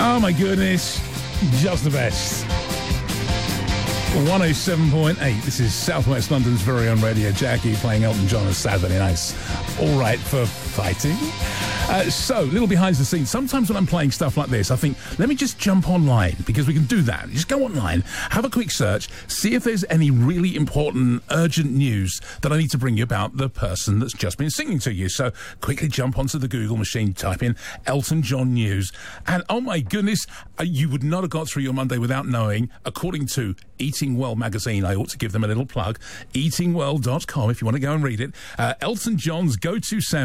Oh my goodness, just the best. 107.8. This is Southwest London's very own Radio Jackie playing Elton John on Saturday nights. All right for fighting. So, little behind the scenes. Sometimes when I'm playing stuff like this, I think, let me just jump online, because we can do that. Just go online, have a quick search, see if there's any really important, urgent news that I need to bring you about the person that's just been singing to you. So, quickly jump onto the Google machine, type in Elton John news, and oh my goodness, you would not have got through your Monday without knowing, according to Eating Well magazine, I ought to give them a little plug, eatingwell.com if you want to go and read it, Elton John's go-to sound